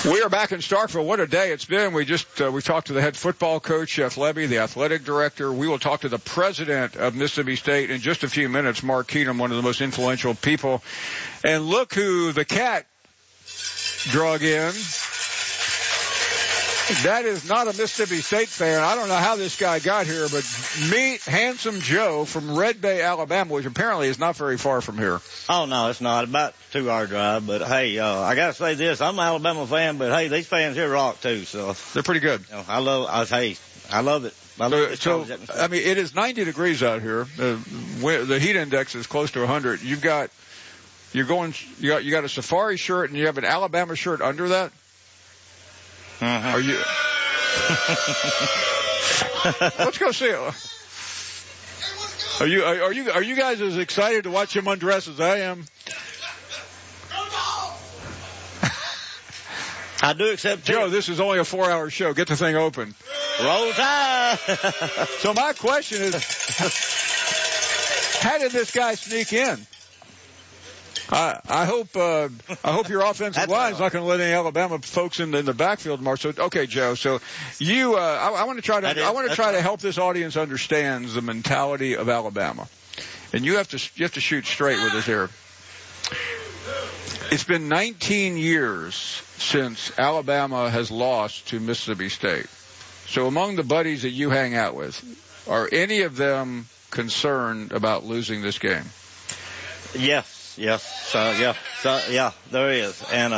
We are back in Starkville. What a day it's been. We talked to the head football coach, Jeff Lebby, the athletic director. We will talk to the president of Mississippi State in just a few minutes, Mark Keenum, one of the most influential people. And look who the cat drug in. That is not a Mississippi State fan. I don't know how this guy got here, but meet Handsome Joe from Red Bay, Alabama, which apparently is not very far from here. Oh, no, it's not. About a 2-hour drive. But, hey, I got to say this. I'm an Alabama fan, but, hey, these fans here rock, too. So they're pretty good. You know, I love it. I love it. I mean, it is 90 degrees out here. The heat index is close to 100. You got a Safari shirt and you have an Alabama shirt under that? Uh-huh. Are you? Let's go see it. Are you guys as excited to watch him undress as I am? I do accept Joe, this is only a 4-hour show. Get the thing open. Roll Tide. So my question is, how did this guy sneak in? I hope your offensive line is not going to let any Alabama folks in the backfield tomorrow. So okay, Joe. So you, I want to try to help this audience understand the mentality of Alabama, and you have to shoot straight with us here. It's been 19 years since Alabama has lost to Mississippi State. So among the buddies that you hang out with, are any of them concerned about losing this game? Yes. Yeah, there is. And,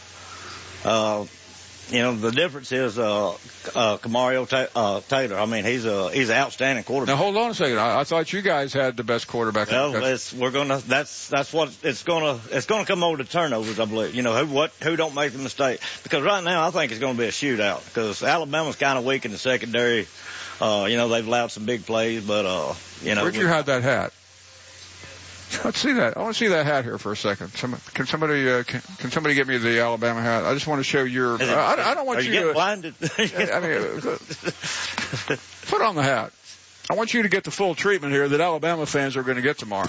you know, the difference is, Kamario Taylor. I mean, he's an outstanding quarterback. Now, hold on a second. I thought you guys had the best quarterback. Well, that's what it's gonna come over to turnovers, I believe. You know, who don't make the mistake. Because right now, I think it's gonna be a shootout. Because Alabama's kind of weak in the secondary. You know, they've allowed some big plays, but, you know. Where'd you have that hat? Let's see that. I want to see that hat here for a second. Can somebody get me the Alabama hat? I just want to show your. I don't want you to. Blinded? I mean, put on the hat. I want you to get the full treatment here that Alabama fans are going to get tomorrow.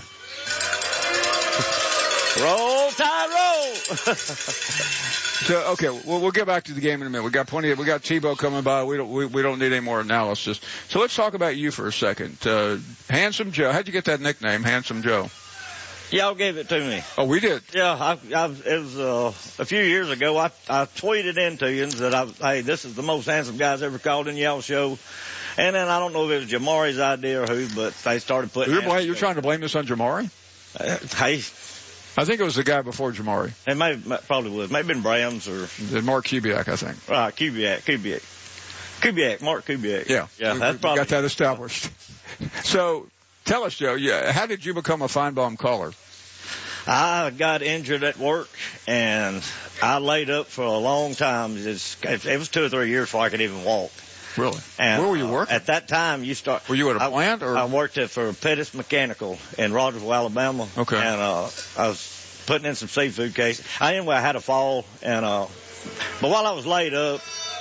Roll Tide, roll. So okay, we'll get back to the game in a minute. We got Tebow coming by. We don't need any more analysis. So let's talk about you for a second. Handsome Joe. How'd you get that nickname, Handsome Joe? Y'all gave it to me. Oh, we did? Yeah, it was a few years ago. I tweeted into you that hey, this is the most handsome guy's ever called in y'all show. And then I don't know if it was Jamari's idea or who, but they started putting. You're trying to blame this on Jamari? Hey, I think it was the guy before Jamari. It probably was. Maybe been Brams or Mark Kubiak, I think. Right, Kubiak, Mark Kubiak. Yeah, that's probably got that established. So. Tell us, Joe, how did you become a Feinbaum caller? I got injured at work, and I laid up for a long time. It was 2 or 3 years before I could even walk. Really? And, where were you working? At that time, Were you at a plant? Or? I worked for Pettis Mechanical in Rogersville, Alabama. Okay. And I was putting in some seafood cases. I had a fall, and but while I was laid up,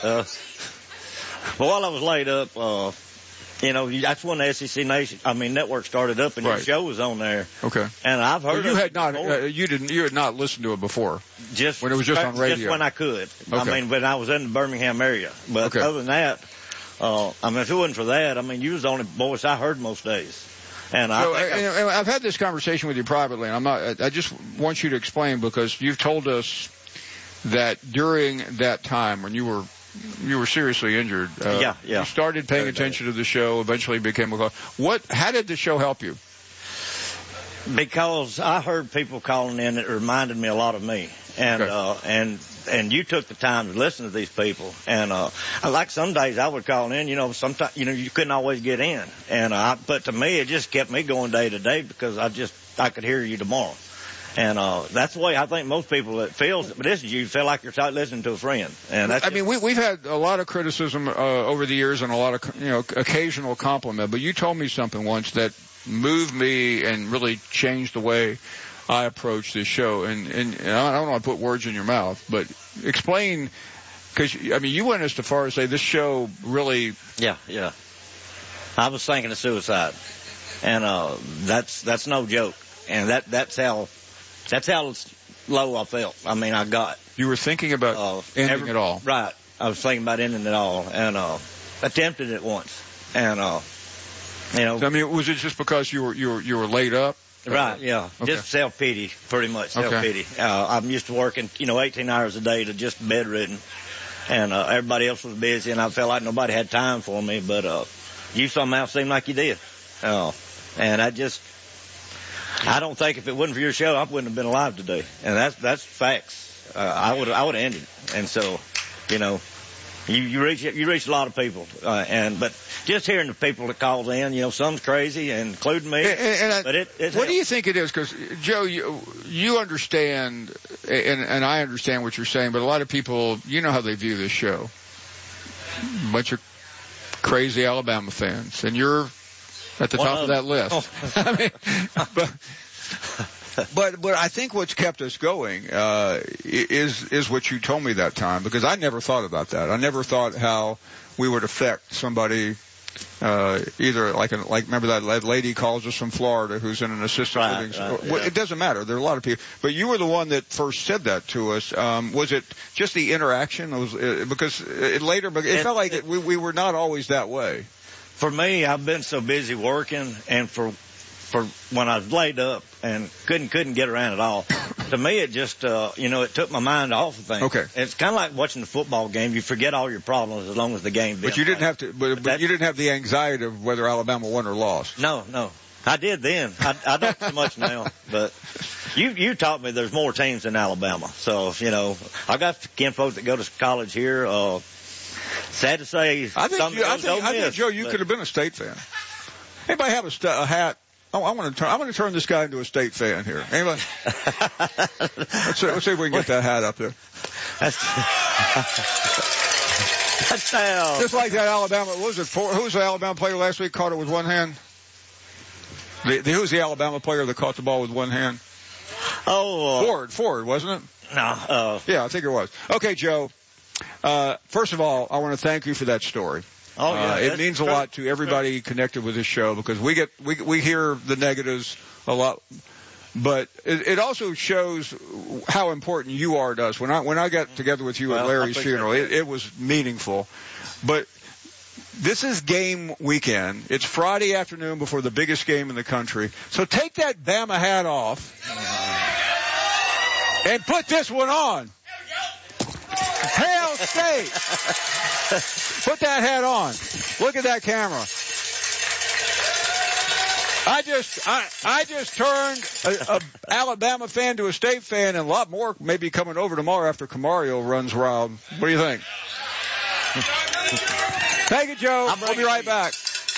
you know, that's when the SEC Network started up, and your show was on there. Okay. And I've heard you had not listened to it before. Just when it was just on radio. Just when I could. Okay. I mean, when I was in the Birmingham area. But other than that, if it wasn't for that, you was the only voice I heard most days. And I've had this conversation with you privately, and I just want you to explain, because you've told us that during that time when you were seriously injured. You started paying attention to the show, eventually became a caller. How did the show help you? Because I heard people calling in that reminded me a lot of me. And, and you took the time to listen to these people. And, like some days I would call in, sometimes, you couldn't always get in. And, but to me, it just kept me going day to day, because I could hear you tomorrow. And that's the way I think most people that listen to you feel like you're listening to a friend. And that's we've had a lot of criticism over the years, and a lot of occasional compliment. But you told me something once that moved me and really changed the way I approach this show. And I don't want to put words in your mouth, but explain, because you went as far as say this show really. Yeah. I was thinking of suicide, and that's no joke. And that's how low I felt. I mean, I got. You were thinking about ending it all. Right. I was thinking about ending it all, and attempted it once, and you know. I mean, was it just because you were laid up? Right. Yeah. Okay. Just self-pity, pretty much. Self-pity. Okay. I'm used to working, 18 hours a day to just bedridden, and everybody else was busy, and I felt like nobody had time for me. But you somehow seemed like you did, and I don't think if it wasn't for your show, I wouldn't have been alive today. And that's facts. I would have ended. And so, you reach a lot of people, but just hearing the people that calls in, some's crazy, including me. What do you think it is? Because Joe, you understand, and I understand what you're saying, but a lot of people, how they view this show. A bunch of crazy Alabama fans, and you're at the top of that list. Oh. I mean, but I think what's kept us going is what you told me that time, because I never thought about that. I never thought how we would affect somebody, either like remember that lady calls us from Florida who's in an assisted living. Yeah. It doesn't matter. There are a lot of people, but you were the one that first said that to us. Was it just the interaction? Because it felt like we were not always that way. For me, I've been so busy working, and for when I was laid up and couldn't get around at all. To me, it just, it took my mind off of things. Okay. It's kind of like watching the football game. You forget all your problems as long as the game. But you didn't have to. But you didn't have the anxiety of whether Alabama won or lost. No. I did then. I don't so much now. But you taught me there's more teams than Alabama. So I got kinfolk that go to college here. Sad to say, I think Joe, you could have been a State fan. Anybody have a hat? Oh, I'm going to turn this guy into a State fan here. Anybody? Let's see if we can get that hat up there. Just like that Alabama. Who was the Alabama player last week caught it with one hand? Who was the Alabama player that caught the ball with one hand? Ford, wasn't it? No. Yeah, I think it was. Okay, Joe. First of all, I want to thank you for that story. Oh, yeah. It means a lot to everybody connected with this show, because we hear the negatives a lot, but it also shows how important you are to us. When I got together with you at Larry's funeral, it was meaningful. But this is game weekend. It's Friday afternoon before the biggest game in the country. So take that Bama hat off and put this one on. Hail State! Put that hat on. Look at that camera. I just turned a Alabama fan to a State fan, and a lot more may be coming over tomorrow after Camario runs wild. What do you think? Thank you, Joe. We'll be right back.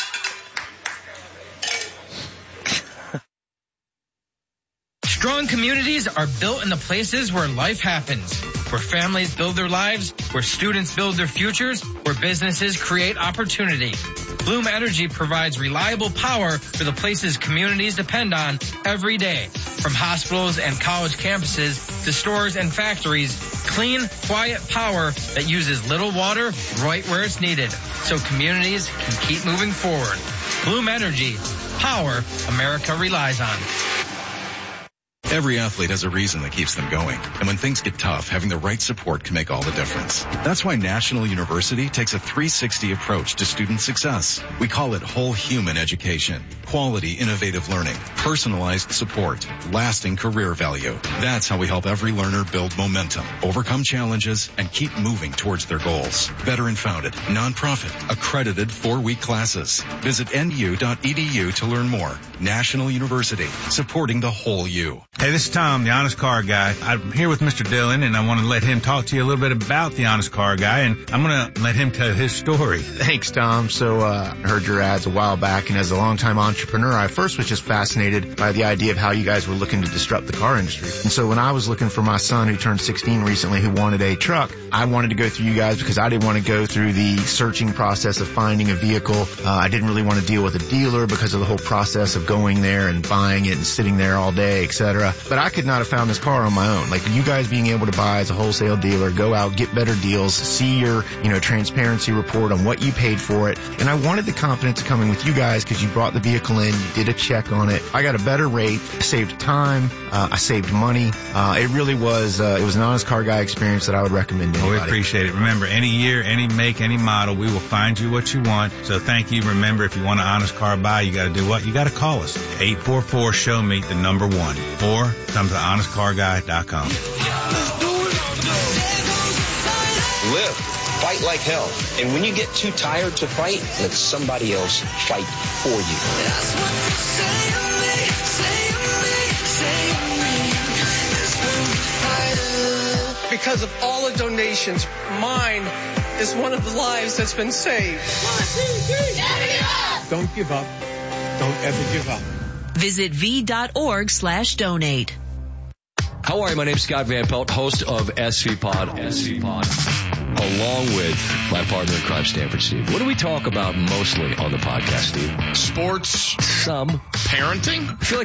Strong communities are built in the places where life happens, where families build their lives, where students build their futures, where businesses create opportunity. Bloom Energy provides reliable power for the places communities depend on every day. From hospitals and college campuses to stores and factories, clean, quiet power that uses little water right where it's needed, so communities can keep moving forward. Bloom Energy, power America relies on. Every athlete has a reason that keeps them going. And when things get tough, having the right support can make all the difference. That's why National University takes a 360 approach to student success. We call it whole human education. Quality, innovative learning, personalized support, lasting career value. That's how we help every learner build momentum, overcome challenges, and keep moving towards their goals. Veteran-founded, nonprofit, accredited 4-week classes. Visit nu.edu to learn more. National University, supporting the whole you. Hey, this is Tom, the Honest Car Guy. I'm here with Mr. Dillon, and I want to let him talk to you a little bit about the Honest Car Guy, and I'm going to let him tell his story. Thanks, Tom. So, I heard your ads a while back, and as a longtime entrepreneur, I first was just fascinated by the idea of how you guys were looking to disrupt the car industry. And so when I was looking for my son who turned 16 recently who wanted a truck, I wanted to go through you guys because I didn't want to go through the searching process of finding a vehicle. I didn't really want to deal with a dealer because of the whole process of going there and buying it and sitting there all day, etc. etc. But I could not have found this car on my own. Like you guys being able to buy as a wholesale dealer, go out, get better deals, see your, transparency report on what you paid for it. And I wanted the confidence of coming with you guys because you brought the vehicle in, you did a check on it. I got a better rate, I saved time, I saved money. It really was, it was an Honest Car Guy experience that I would recommend to anybody. We appreciate it. Remember, any year, any make, any model, we will find you what you want. So thank you. Remember, if you want an Honest Car Buy, you got to do what? You got to call us. 844-SHOW-ME, the number 1. Or come to honestcarguy.com. Live. Fight like hell. And when you get too tired to fight, let somebody else fight for you. That's what they say of me, say of me, because of all the donations, mine is one of the lives that's been saved. 1, 2, 3. Never give up. Don't give up. Don't ever give up. Visit v.org/donate. How are you? My name's Scott Van Pelt, host of SV Pod, along with my partner in crime, Stanford Steve. What do we talk about mostly on the podcast, Steve? Sports. Some. Parenting. I feel like